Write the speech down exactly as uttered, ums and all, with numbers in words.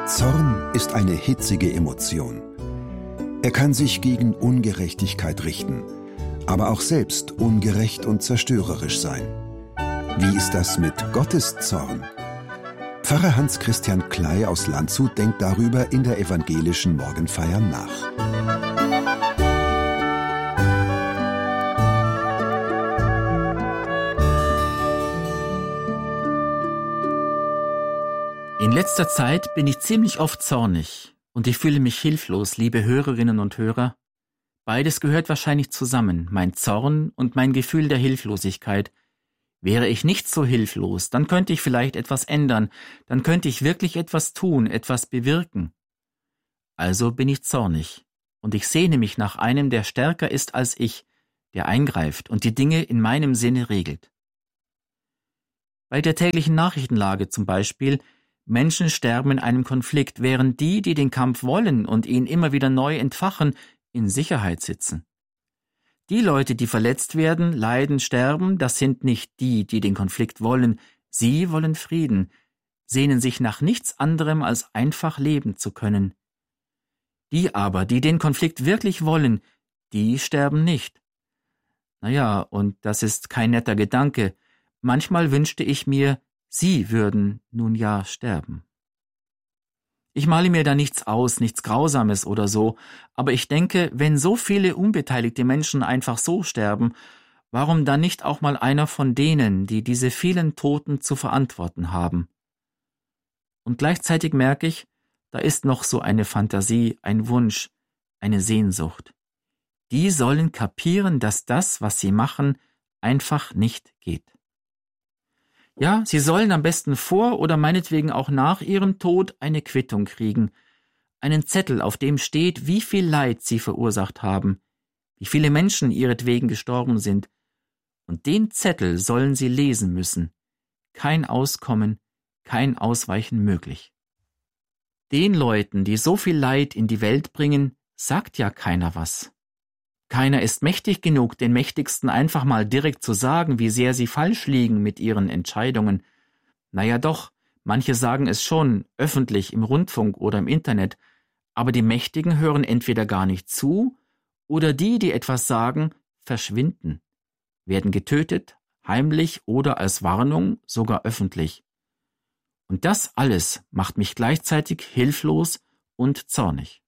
Zorn ist eine hitzige Emotion. Er kann sich gegen Ungerechtigkeit richten, aber auch selbst ungerecht und zerstörerisch sein. Wie ist das mit Gottes Zorn? Pfarrer Hans-Christian Klei aus Landshut denkt darüber in der evangelischen Morgenfeier nach. In letzter Zeit bin ich ziemlich oft zornig und ich fühle mich hilflos, liebe Hörerinnen und Hörer. Beides gehört wahrscheinlich zusammen, mein Zorn und mein Gefühl der Hilflosigkeit. Wäre ich nicht so hilflos, dann könnte ich vielleicht etwas ändern, dann könnte ich wirklich etwas tun, etwas bewirken. Also bin ich zornig und ich sehne mich nach einem, der stärker ist als ich, der eingreift und die Dinge in meinem Sinne regelt. Bei der täglichen Nachrichtenlage zum Beispiel: Menschen sterben in einem Konflikt, während die, die den Kampf wollen und ihn immer wieder neu entfachen, in Sicherheit sitzen. Die Leute, die verletzt werden, leiden, sterben, das sind nicht die, die den Konflikt wollen. Sie wollen Frieden, sehnen sich nach nichts anderem, als einfach leben zu können. Die aber, die den Konflikt wirklich wollen, die sterben nicht. Naja, und das ist kein netter Gedanke. Manchmal wünschte ich mir, sie würden nun ja sterben. Ich male mir da nichts aus, nichts Grausames oder so, aber ich denke, wenn so viele unbeteiligte Menschen einfach so sterben, warum dann nicht auch mal einer von denen, die diese vielen Toten zu verantworten haben? Und gleichzeitig merke ich, da ist noch so eine Fantasie, ein Wunsch, eine Sehnsucht. Die sollen kapieren, dass das, was sie machen, einfach nicht geht. Ja, sie sollen am besten vor oder meinetwegen auch nach ihrem Tod eine Quittung kriegen, einen Zettel, auf dem steht, wie viel Leid sie verursacht haben, wie viele Menschen ihretwegen gestorben sind, und den Zettel sollen sie lesen müssen. Kein Auskommen, kein Ausweichen möglich. Den Leuten, die so viel Leid in die Welt bringen, sagt ja keiner was. Keiner ist mächtig genug, den Mächtigsten einfach mal direkt zu sagen, wie sehr sie falsch liegen mit ihren Entscheidungen. Naja doch, manche sagen es schon, öffentlich, im Rundfunk oder im Internet, aber die Mächtigen hören entweder gar nicht zu, oder die, die etwas sagen, verschwinden, werden getötet, heimlich oder als Warnung, sogar öffentlich. Und das alles macht mich gleichzeitig hilflos und zornig.